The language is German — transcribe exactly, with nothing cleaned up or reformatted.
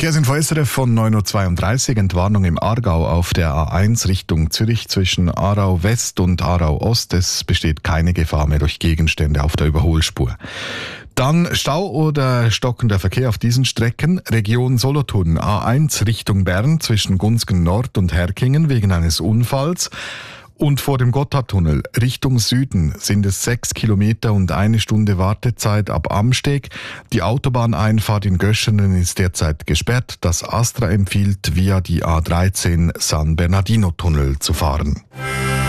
Verkehrsinfo S R F von neun Uhr zweiunddreißig. Entwarnung im Aargau auf der A eins Richtung Zürich zwischen Aarau West und Aarau Ost. Es besteht keine Gefahr mehr durch Gegenstände auf der Überholspur. Dann Stau oder stockender Verkehr auf diesen Strecken. Region Solothurn, A eins Richtung Bern zwischen Gunzgen Nord und Herkingen wegen eines Unfalls. Und vor dem Gotthardtunnel Richtung Süden sind es sechs Kilometer und eine Stunde Wartezeit ab Amsteg. Die Autobahneinfahrt in Göschenen ist derzeit gesperrt. Das Astra empfiehlt, via die A dreizehn San Bernardino Tunnel zu fahren.